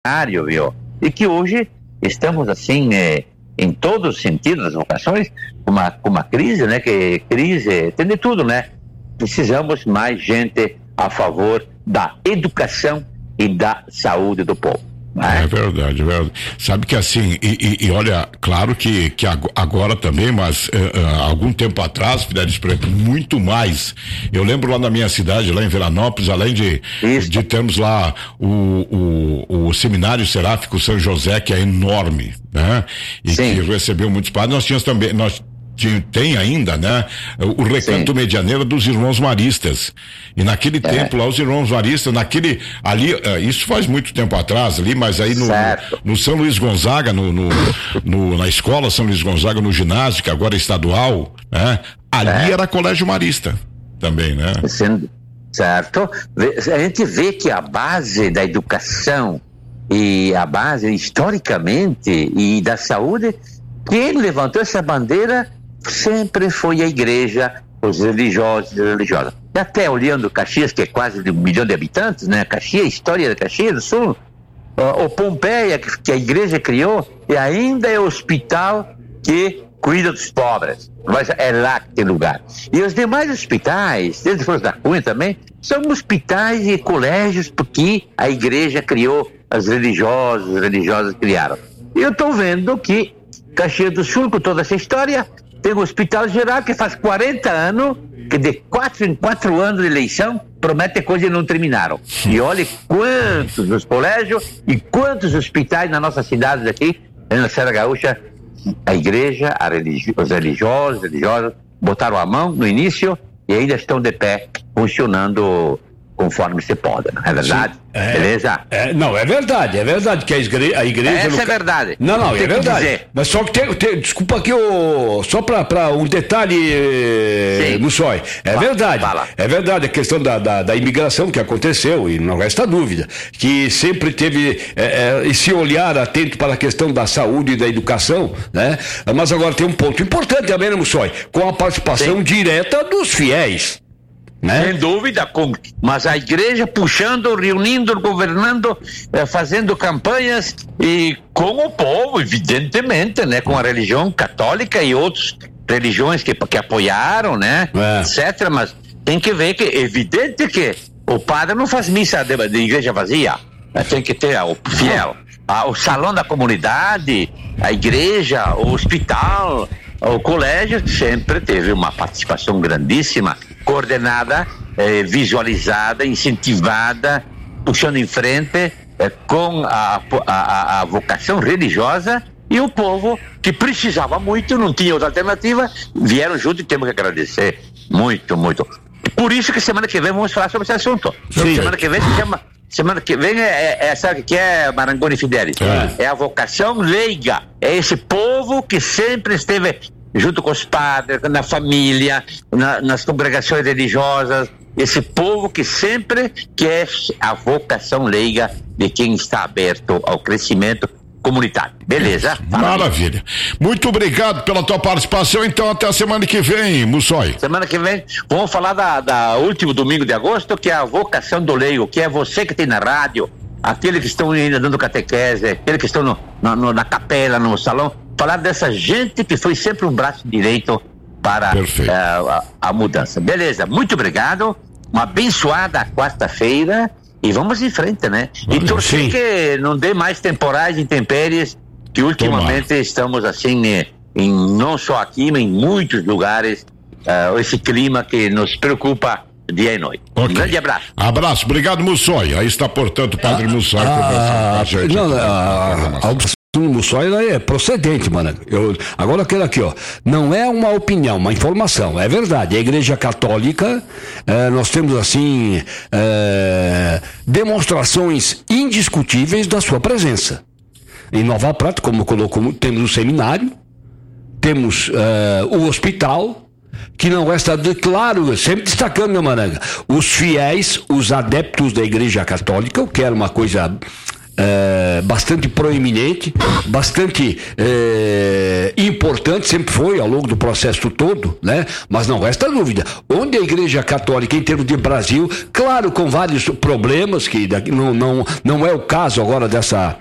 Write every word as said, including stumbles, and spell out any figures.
cenário, viu? E que hoje estamos assim, é, em todos os sentidos das vocações, com uma, com uma crise, né? Que crise tem de tudo, né? Precisamos mais gente a favor da educação e da saúde do povo. É verdade, é verdade. Sabe que assim, e, e, e olha, claro que, que agora também, mas uh, uh, algum tempo atrás, Fidelis Preto, muito mais. Eu lembro lá na minha cidade, lá em Veranópolis, além de, de termos lá o, o, o Seminário Seráfico São José, que é enorme, né? E Sim. que recebeu muitos padres, nós tínhamos também, nós tem ainda, né? O Recanto Sim. Medianeira dos Irmãos Maristas. E naquele é. tempo lá, os Irmãos Maristas, naquele, ali, uh, isso faz muito tempo atrás ali, mas aí no, no, no São Luís Gonzaga, no, no, no, na escola São Luís Gonzaga, no ginásio, que agora é estadual, né? Ali é. era Colégio Marista também, né? Sim. Certo. A gente vê que a base da educação e a base historicamente e da saúde, quem levantou essa bandeira sempre foi a igreja, os religiosos e religiosas. E até olhando Caxias, que é quase de um milhão de habitantes, né? Caxias, a história da Caxias do Sul, o Pompeia, que a igreja criou, e ainda é o hospital que cuida dos pobres. Mas é lá que tem lugar. E os demais hospitais, desde Flores da Cunha também, são hospitais e colégios porque a igreja criou, as religiosas, os religiosos criaram. E eu estou vendo que Caxias do Sul, com toda essa história, tem um hospital geral que faz quarenta anos, que de quatro em quatro anos de eleição, promete coisas que não terminaram. E olha quantos os colégios e quantos hospitais na nossa cidade aqui, na Serra Gaúcha, a igreja, a religi- os religiosos, religiosas, botaram a mão no início e ainda estão de pé, funcionando conforme se pode, não é verdade? É, Beleza? É, não, é verdade, é verdade que a igreja... A igreja Essa no... é verdade. Não, não, tem é verdade. Mas só que tem, tem desculpa aqui, o, só para um detalhe, Mussói. É fala, verdade, fala. É verdade a questão da, da, da imigração que aconteceu, e não resta dúvida, que sempre teve é, é, esse olhar atento para a questão da saúde e da educação, né? Mas agora tem um ponto importante também, né, Mussói? Com a participação Sim. direta dos fiéis. Né? Sem dúvida, com, mas a igreja puxando, reunindo, governando, eh, fazendo campanhas e com o povo, evidentemente, né? Com a religião católica e outras religiões que, que apoiaram, né? É. Etc. Mas tem que ver que é evidente que o padre não faz missa de, de igreja vazia, tem que ter o fiel, a, o salão da comunidade, a igreja, o hospital, o colégio sempre teve uma participação grandíssima, coordenada, eh, visualizada, incentivada, puxando em frente eh, com a, a, a vocação religiosa, e o povo que precisava muito, não tinha outra alternativa, vieram junto e temos que agradecer muito, muito. Por isso que semana que vem vamos falar sobre esse assunto. Sim. Semana que vem se chama, semana que vem é, é, é sabe o que é, Marangoni Fidelis? É. é a vocação leiga, é esse povo que sempre esteve junto com os padres, na família, na, nas congregações religiosas, esse povo que sempre quer a vocação leiga de quem está aberto ao crescimento comunitário. Beleza? Maravilha. Muito obrigado pela tua participação, então até a semana que vem, Mussói. Semana que vem vamos falar da, da último domingo de agosto, que é a vocação do leigo, que é você que tem na rádio, aqueles que estão ainda dando catequese, aqueles que estão no, no, na capela, no salão, falar dessa gente que foi sempre um braço direito para uh, a, a mudança. Beleza, muito obrigado, uma abençoada quarta-feira e vamos em frente, né? E torcer que não dê mais temporais e intempéries, que ultimamente Tomar. estamos assim, em, não só aqui, mas em muitos lugares, uh, esse clima que nos preocupa dia e noite. Okay. Um grande abraço. Abraço, obrigado, Mussói. Aí está, portanto, o Padre ah, Mussói ah, conversando com a gente. Não, a, a, a O Mussói é procedente, mano. Eu, agora aquele aqui, ó, não é uma opinião, uma informação, é verdade. A Igreja Católica, eh, nós temos assim eh, demonstrações indiscutíveis da sua presença. Em Nova Prata, como colocou, temos o seminário, temos eh, o hospital, que não resta de claro, sempre destacando, meu Maranga, os fiéis, os adeptos da Igreja Católica, que era uma coisa Uh, é, bastante proeminente, bastante é, importante, sempre foi ao longo do processo todo, né? Mas não resta dúvida, onde a Igreja Católica, em termos de Brasil, claro, com vários problemas, que não, não, não é o caso agora dessa